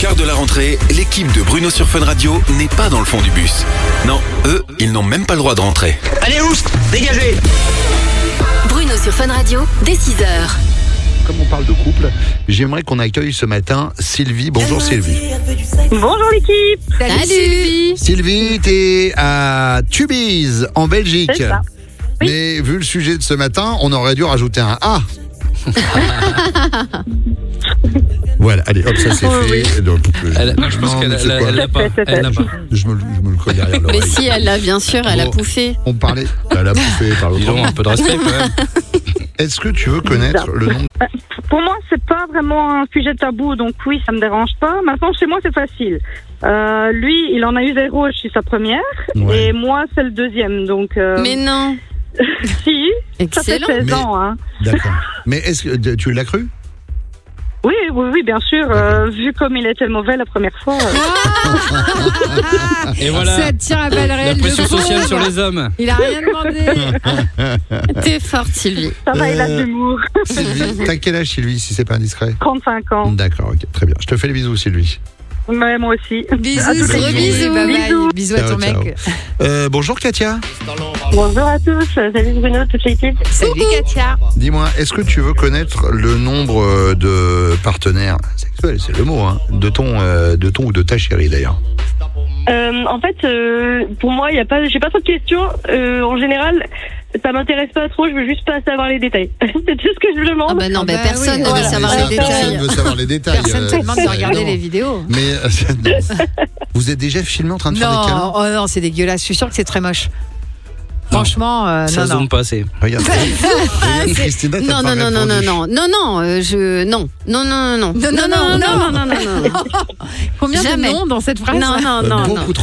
quart de la rentrée, l'équipe de Bruno sur Fun Radio n'est pas dans le fond du bus. Non, eux, ils n'ont même pas le droit de rentrer. Allez oust, dégagez. Bruno sur Fun Radio, dès 6h. Comme on parle de couple, j'aimerais qu'on accueille ce matin Sylvie. Bonjour Sylvie. Bonjour l'équipe. Salut. Sylvie, t'es à Tubize, en Belgique. C'est ça. Oui. Mais vu le sujet de ce matin, on aurait dû rajouter un A. Voilà, allez, hop, ça c'est fait. Oui. Donc, je pense qu'elle l'a pas. Elle l'a pas. Je me le colle derrière l'oreille. Mais si, elle l'a, bien sûr, elle a Bon, pouffé. On parlait. Elle a pouffé par l'autre. Ils ont un peu de respect quand même. Est-ce que tu veux connaître le nom? Pour moi, c'est pas vraiment un sujet tabou, donc oui, ça me dérange pas. Maintenant, chez moi, c'est facile. Lui, il en a eu 0, je suis sa première, Ouais. et moi, c'est le deuxième. Donc, Mais non. si, ça fait Excellent. 16 ans. Hein. D'accord. Mais est-ce que tu l'as cru? Oui, bien sûr. Vu comme il était mauvais la première fois. Et voilà. Ça tire à balles La réelles. pression le pauvre. sociale sur les hommes. Il a rien demandé. T'es forte, Sylvie. Ça va, il a de l'humour. Sylvie, t'as quel âge Sylvie, si c'est pas indiscret? 35 ans. D'accord, ok, très bien. Je te fais les bisous Sylvie. Ouais, moi aussi. Bisous, À tous les gros jours. bisous. Bye bye. Bisous. Bisous à ton Ciao, mec. Bonjour Katia. Bonjour à tous. Salut Bruno, toute l'équipe. Salut Katia. Dis-moi, est-ce que tu veux connaître le nombre de partenaires sexuels, c'est le mot, hein, de ton ou de ta chérie d'ailleurs? En fait, pour moi, j'ai pas trop de questions. En général, ça m'intéresse pas trop. Je veux juste pas savoir les détails. C'est tout ce que je demande. Ah bah non, Ah bah personne oui, ne veut voilà. savoir les Personne détails. veut savoir les détails. Personne te demande de regarder les vidéos. Mais non. Vous êtes déjà filmé en train de faire des câlins? Non, oh non, c'est dégueulasse. Je suis sûre que c'est très moche. Franchement, Ça non. zoome pas assez. Regarde. Regarde, Christina, t'as Non, pas non, non, non, répondu. non, non, non, non, non, non, non, non, Non, non, non, non. non, non, non. Combien Jamais. de noms dans cette phrase? Non, non, non, non. Beaucoup trop.